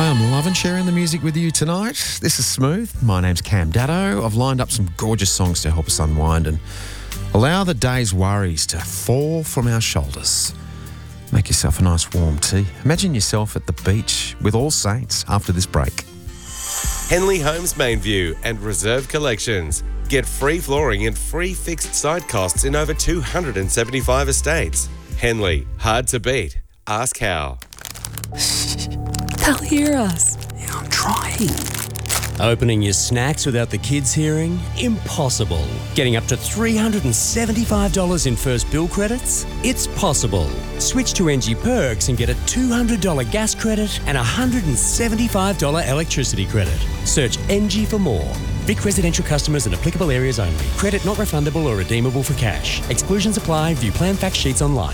I'm loving sharing the music with you tonight. This is Smooth. My name's Cam Daddo. I've lined up some gorgeous songs to help us unwind and allow the day's worries to fall from our shoulders. Make yourself a nice warm tea. Imagine yourself at the beach with All Saints after this break. Henley Homes Main View and Reserve Collections. Get free flooring and free fixed site costs in over 275 estates. Henley, hard to beat. Ask how. They'll hear us. Yeah, I'm trying. Opening your snacks without the kids hearing? Impossible. Getting up to $375 in first bill credits? It's possible. Switch to NG Perks and get a $200 gas credit and a $175 electricity credit. Search NG for more. Vic residential customers and applicable areas only. Credit not refundable or redeemable for cash. Exclusions apply. View plan fact sheets online.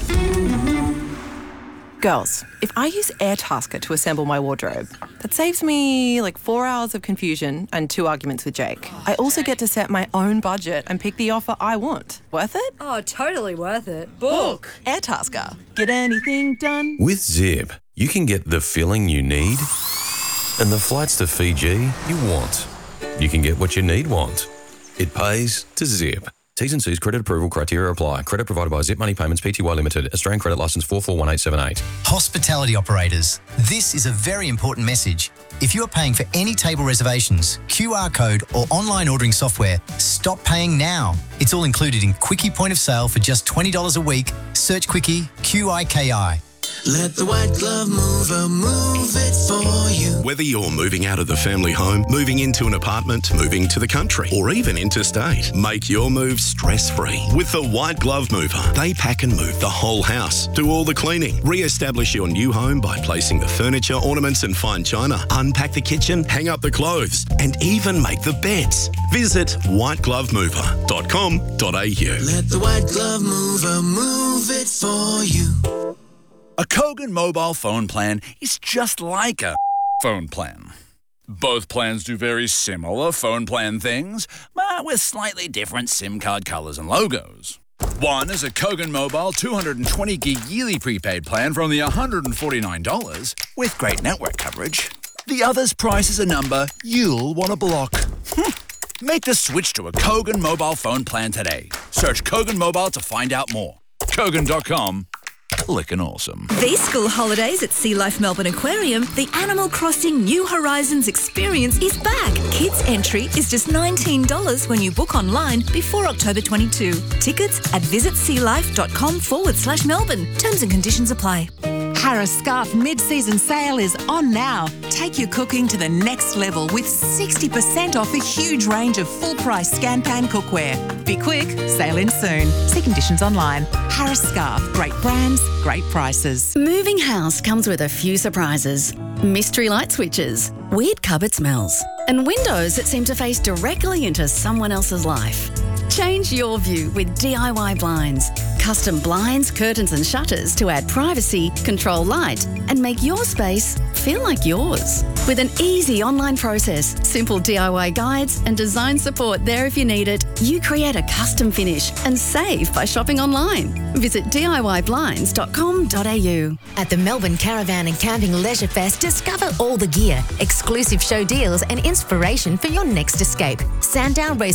Girls, if I use Airtasker to assemble my wardrobe, that saves me like 4 hours of confusion and 2 arguments with Jake. I also get to set my own budget and pick the offer I want. Worth it? Oh, totally worth it. Book! Airtasker. Get anything done? With Zip, you can get the filling you need and the flights to Fiji you want. You can get what you need want. It pays to Zip. T's and C's credit approval criteria apply. Credit provided by Zip Money Payments Pty Limited. Australian credit licence 441878. Hospitality operators, this is a very important message. If you are paying for any table reservations, QR code or online ordering software, stop paying now. It's all included in Quickie Point of Sale for just $20 a week. Search Quickie, QIKI. Let the White Glove Mover move it for you. Whether you're moving out of the family home, moving into an apartment, moving to the country, or even interstate, make your move stress-free with the White Glove Mover. They pack and move the whole house, do all the cleaning, re-establish your new home by placing the furniture, ornaments and fine china, unpack the kitchen, hang up the clothes, and even make the beds. Visit whiteglovemover.com.au. Let the White Glove Mover move it for you. A Kogan mobile phone plan is just like a phone plan. Both plans do very similar phone plan things, but with slightly different SIM card colours and logos. One is a Kogan Mobile 220 gig yearly prepaid plan for only $149 with great network coverage. The other's price is a number you'll want to block. Make the switch to a Kogan mobile phone plan today. Search Kogan Mobile to find out more. Kogan.com. Lickin' awesome. These school holidays at Sea Life Melbourne Aquarium, the Animal Crossing New Horizons experience is back. Kids entry is just $19 when you book online before October 22. Tickets at visitsealife.com/Melbourne. Terms and conditions apply. Harris Scarf mid-season sale is on now. Take your cooking to the next level with 60% off a huge range of full-price scan-pan cookware. Be quick, sale in soon. See conditions online. Harris Scarf, great brands, great prices. Moving house comes with a few surprises. Mystery light switches, weird cupboard smells, and windows that seem to face directly into someone else's life. Change your view with DIY blinds. Custom blinds, curtains and shutters to add privacy, control light and make your space feel like yours. With an easy online process, simple DIY guides and design support there if you need it, you create a custom finish and save by shopping online. Visit DIYblinds.com.au. At the Melbourne Caravan and Camping Leisure Fest, discover all the gear, exclusive show deals and inspiration for your next escape. Sandown Race